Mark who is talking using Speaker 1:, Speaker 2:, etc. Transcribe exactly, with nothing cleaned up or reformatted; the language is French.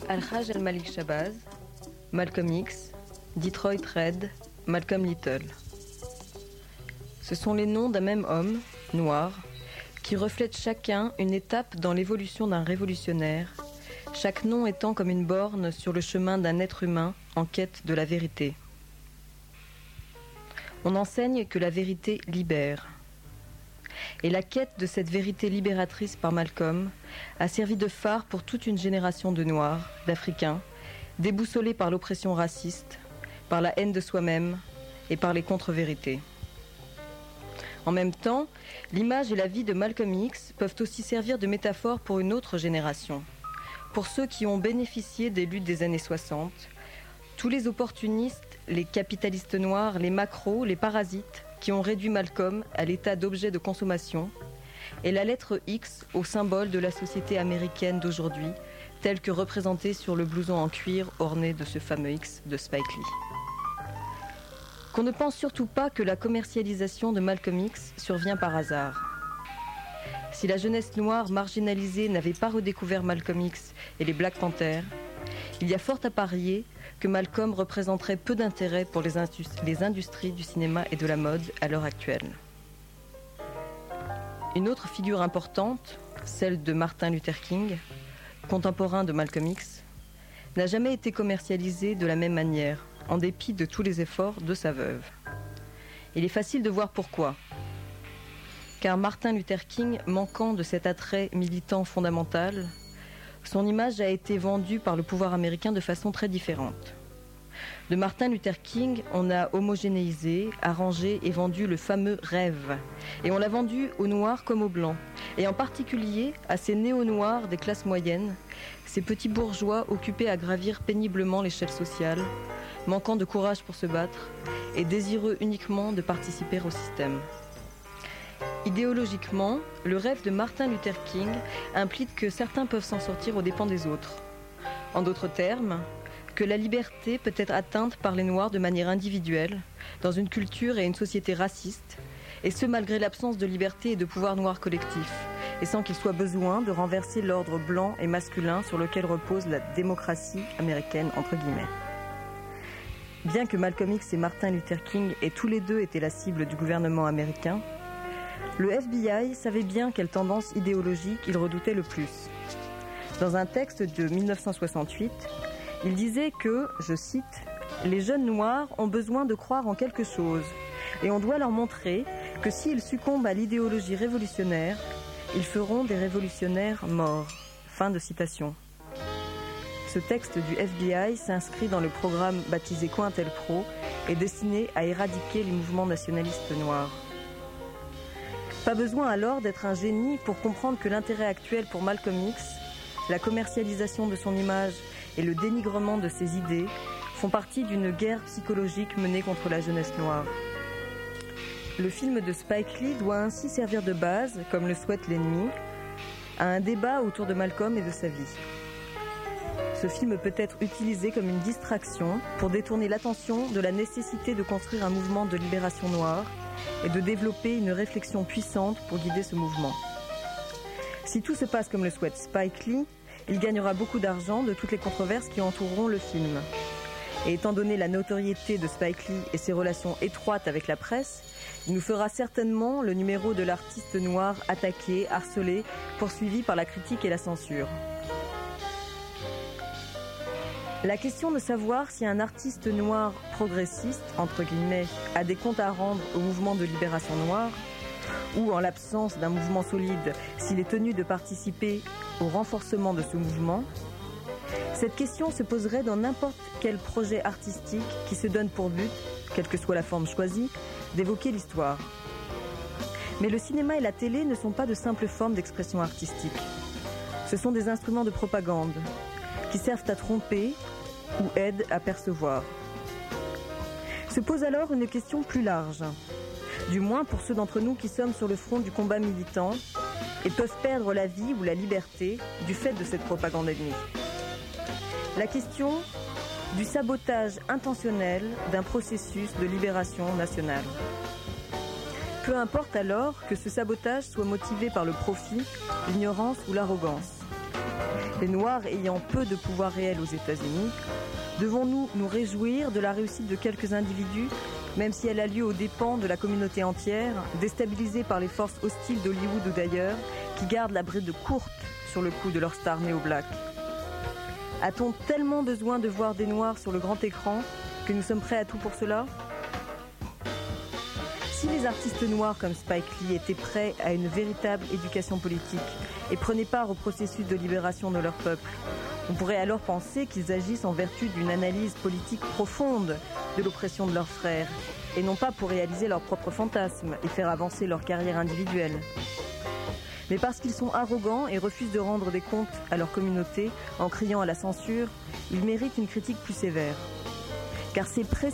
Speaker 1: Al-Hajj al-Malik Shabazz, Malcolm X, Detroit Red, Malcolm Little. Ce sont les noms d'un même homme, noir, qui reflètent chacun une étape dans l'évolution d'un révolutionnaire, chaque nom étant comme une borne sur le chemin d'un être humain en quête de la vérité. On enseigne que la vérité libère. Et la quête de cette vérité libératrice par Malcolm a servi de phare pour toute une génération de Noirs, d'Africains, déboussolés par l'oppression raciste, par la haine de soi-même et par les contre-vérités. En même temps, l'image et la vie de Malcolm X peuvent aussi servir de métaphore pour une autre génération, pour ceux qui ont bénéficié des luttes des années soixante, tous les opportunistes, les capitalistes noirs, les macros, les parasites, qui ont réduit Malcolm à l'état d'objet de consommation, et la lettre X au symbole de la société américaine d'aujourd'hui, telle que représentée sur le blouson en cuir orné de ce fameux X de Spike Lee. Qu'on ne pense surtout pas que la commercialisation de Malcolm X survient par hasard. Si la jeunesse noire marginalisée n'avait pas redécouvert Malcolm X et les Black Panthers, il y a fort à parier que Malcolm représenterait peu d'intérêt pour les, industries, les industries du cinéma et de la mode à l'heure actuelle. Une autre figure importante, celle de Martin Luther King, contemporain de Malcolm X, n'a jamais été commercialisée de la même manière, en dépit de tous les efforts de sa veuve. Il est facile de voir pourquoi. Car Martin Luther King, manquant de cet attrait militant fondamental, son image a été vendue par le pouvoir américain de façon très différente. De Martin Luther King, on a homogénéisé, arrangé et vendu le fameux rêve. Et on l'a vendu aux Noirs comme aux Blancs. Et en particulier à ces néo-noirs des classes moyennes, ces petits bourgeois occupés à gravir péniblement l'échelle sociale, manquant de courage pour se battre et désireux uniquement de participer au système. Idéologiquement, le rêve de Martin Luther King implique que certains peuvent s'en sortir aux dépens des autres. En d'autres termes, que la liberté peut être atteinte par les Noirs de manière individuelle, dans une culture et une société racistes, et ce malgré l'absence de liberté et de pouvoir noir collectif, et sans qu'il soit besoin de renverser l'ordre blanc et masculin sur lequel repose la démocratie américaine, entre guillemets. Bien que Malcolm X et Martin Luther King aient tous les deux été la cible du gouvernement américain, le F B I savait bien quelle tendance idéologique il redoutait le plus. Dans un texte de mille neuf cent soixante-huit, il disait que, je cite, « Les jeunes noirs ont besoin de croire en quelque chose et on doit leur montrer que s'ils succombent à l'idéologie révolutionnaire, ils feront des révolutionnaires morts. » Fin de citation. Ce texte du F B I s'inscrit dans le programme baptisé COINTELPRO et destiné à éradiquer les mouvements nationalistes noirs. Pas besoin alors d'être un génie pour comprendre que l'intérêt actuel pour Malcolm X, la commercialisation de son image et le dénigrement de ses idées font partie d'une guerre psychologique menée contre la jeunesse noire. Le film de Spike Lee doit ainsi servir de base, comme le souhaite l'ennemi, à un débat autour de Malcolm et de sa vie. Ce film peut être utilisé comme une distraction pour détourner l'attention de la nécessité de construire un mouvement de libération noire et de développer une réflexion puissante pour guider ce mouvement. Si tout se passe comme le souhaite Spike Lee, il gagnera beaucoup d'argent de toutes les controverses qui entoureront le film. Et étant donné la notoriété de Spike Lee et ses relations étroites avec la presse, il nous fera certainement le numéro de l'artiste noir attaqué, harcelé, poursuivi par la critique et la censure. La question de savoir si un artiste noir progressiste, entre guillemets, a des comptes à rendre au mouvement de libération noire, ou en l'absence d'un mouvement solide, s'il est tenu de participer au renforcement de ce mouvement, cette question se poserait dans n'importe quel projet artistique qui se donne pour but, quelle que soit la forme choisie, d'évoquer l'histoire. Mais le cinéma et la télé ne sont pas de simples formes d'expression artistique. Ce sont des instruments de propagande qui servent à tromper ou aident à percevoir. Se pose alors une question plus large, du moins pour ceux d'entre nous qui sommes sur le front du combat militant et peuvent perdre la vie ou la liberté du fait de cette propagande ennemie. La question du sabotage intentionnel d'un processus de libération nationale. Peu importe alors que ce sabotage soit motivé par le profit, l'ignorance ou l'arrogance. Les Noirs ayant peu de pouvoir réel aux États-Unis, devons-nous nous réjouir de la réussite de quelques individus, même si elle a lieu aux dépens de la communauté entière, déstabilisée par les forces hostiles d'Hollywood ou d'ailleurs, qui gardent la bride courte sur le cou de leur star néo-black? A-t-on tellement besoin de voir des Noirs sur le grand écran que nous sommes prêts à tout pour cela? Si les artistes noirs comme Spike Lee étaient prêts à une véritable éducation politique et prenaient part au processus de libération de leur peuple, on pourrait alors penser qu'ils agissent en vertu d'une analyse politique profonde de l'oppression de leurs frères, et non pas pour réaliser leurs propres fantasmes et faire avancer leur carrière individuelle. Mais parce qu'ils sont arrogants et refusent de rendre des comptes à leur communauté en criant à la censure, ils méritent une critique plus sévère. Car c'est précisément